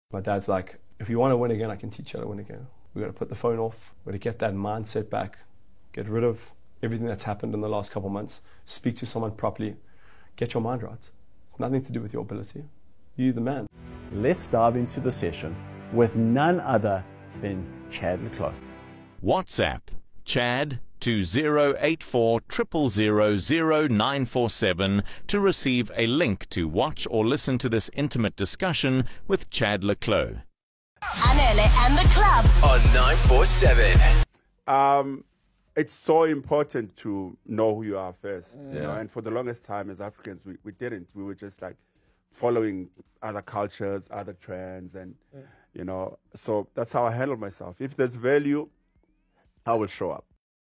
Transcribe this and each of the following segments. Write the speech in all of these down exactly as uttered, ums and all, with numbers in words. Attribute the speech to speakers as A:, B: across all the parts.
A: My dad's like, if you want to win again, I can teach you how to win again. We've got to put the phone off. We've got to get that mindset back, get rid of everything that's happened in the last couple of months, speak to someone properly, get your mind right. It's nothing to do with your ability. You're the man.
B: Let's dive into the session with none other than Chad le Clos.
C: WhatsApp Chad to zero eight four zero zero zero zero nine four seven to receive a link to watch or listen to this intimate discussion with Chad le Clos.
D: Anele and the club
E: on nine four seven.
F: Um, it's so important to know who you are first. Yeah. You know, and for the longest time as Africans, we, we didn't. We were just like following other cultures, other trends, and, yeah. you know, so that's how I handle myself. If there's value, I will show up.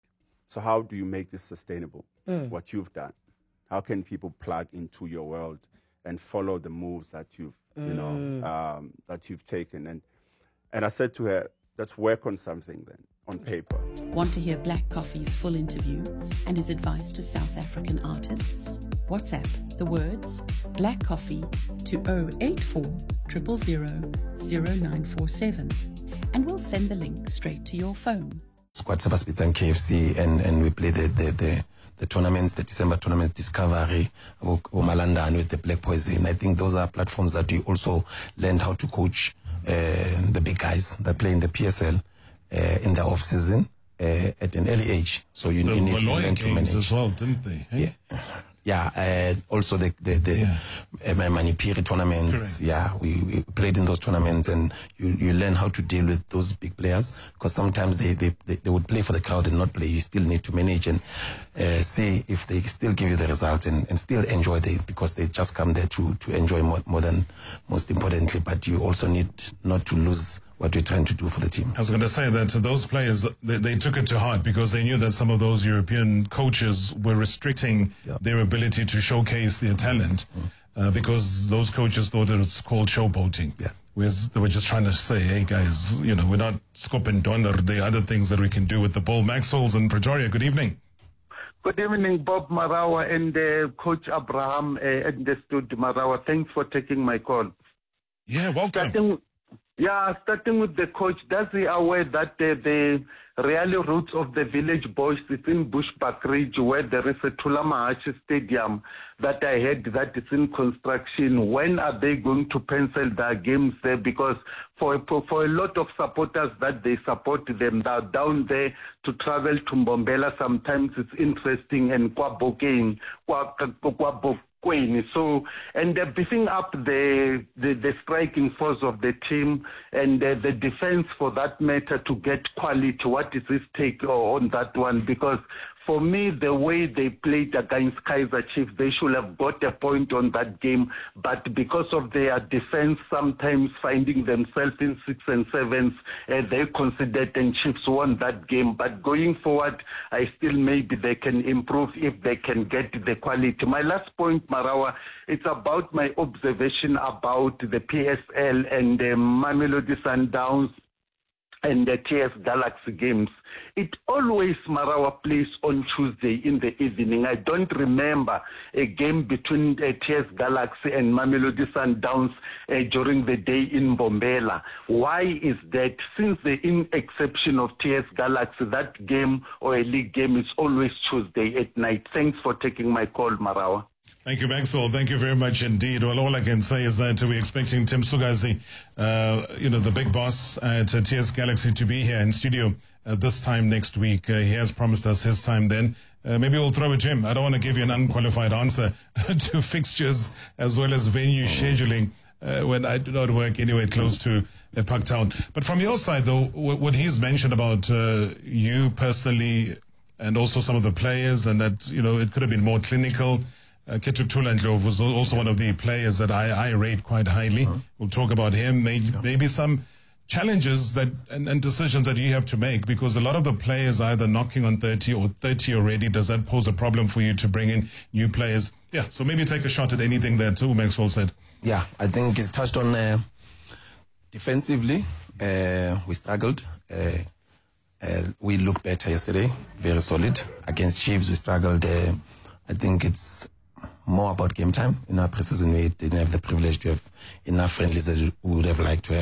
F: So how do you make this sustainable, mm. what you've done? How can people plug into your world and follow the moves that you've, mm. you know, um, that you've taken? And and I said to her, let's work on something then, on paper.
G: Want to hear Black Coffee's full interview and his advice to South African artists? WhatsApp the words Black Coffee to zero eight four zero zero zero zero nine four seven and we'll send the link straight to your phone.
H: Squad Sabasbits and K F C, and, and we play the, the, the, the tournaments, the December tournaments, Discovery, Malanda, and with the Black Poison. I think those are platforms that we also learned how to coach uh, the big guys that play in the P S L uh, in the off season uh, at an early age. So you, you need to learn to manage
I: as well, didn't they? Hey?
H: Yeah. Yeah, uh, also the the, the yeah. uh, Manipiri tournaments. Correct. Yeah, we, we played in those tournaments, and you, you learn how to deal with those big players, because sometimes they, they, they, they would play for the crowd and not play. You still need to manage and uh, see if they still give you the result and, and still enjoy it, because they just come there to, to enjoy more, more than most importantly. But you also need not to lose what we're trying to do for the team.
I: I was going to say that those players, they, they took it to heart, because they knew that some of those European coaches were restricting yeah. their ability to showcase their talent, mm. uh, because those coaches thought it was called showboating.
H: Yeah.
I: Whereas they were just trying to say, hey guys, you know, we're not scoping down, or the other things that we can do with the ball. Maxwell's in Pretoria. Good evening.
J: Good evening, Bob Marawa and uh, Coach Abraham uh, understood Marawa. Thanks for taking my call.
I: Yeah, welcome.
J: Starting, yeah, starting with the coach, does he aware that uh, the real roots of the Village Boys is in Bushbuck Ridge, where there is a Tulamahachi Stadium that I heard that is in construction? When are they going to pencil their games there? Because for, for, for a lot of supporters that they support them, they're down there to travel to Mbombela. Sometimes it's interesting, and Kwabokeng, Kwabokeng. So, and they're beefing up the, the, the striking force of the team and uh, the defense, for that matter, to get quality. What is his take on that one? Because for me, the way they played against Kaizer Chiefs, they should have got a point on that game. But because of their defense, sometimes finding themselves in six and sevens, uh, they considered, and Chiefs won that game. But going forward, I still maybe they can improve if they can get the quality. My last point, Marawa, it's about my observation about the P S L and the Mamelodi Sundowns and the T S Galaxy games. It always, Marawa, plays on Tuesday in the evening. I don't remember a game between uh, T S Galaxy and Mamelodi Sundowns uh, during the day in Mbombela. Why is that? Since the in exception of T S Galaxy, that game or a league game is always Tuesday at night. Thanks for taking my call, Marawa.
I: Thank you, Maxwell. Thank you very much indeed. Well, all I can say is that we're expecting Tim Sugazi, uh, you know, the big boss at uh, T S Galaxy, to be here in studio uh, this time next week. Uh, he has promised us his time then. Uh, maybe we'll throw it to him. I don't want to give you an unqualified answer to fixtures as well as venue scheduling uh, when I do not work anywhere close to uh, Parktown. But from your side, though, w- what he's mentioned about uh, you personally and also some of the players, and that, you know, it could have been more clinical. Uh, Ketchuk Tulandlov was also one of the players that I, I rate quite highly. Uh-huh. We'll talk about him. Maybe, yeah. maybe some challenges that and, and decisions that you have to make, because a lot of the players are either knocking on thirty or thirty already. Does that pose a problem for you to bring in new players? Yeah, so maybe take a shot at anything that U Maxwell said.
H: Yeah, I think it's touched on uh, defensively. Uh, we struggled. Uh, uh, we looked better yesterday, very solid. Against Chiefs, we struggled. Uh, I think it's more about game time. In our preseason, we didn't have the privilege to have enough friendlies as we would have liked to have.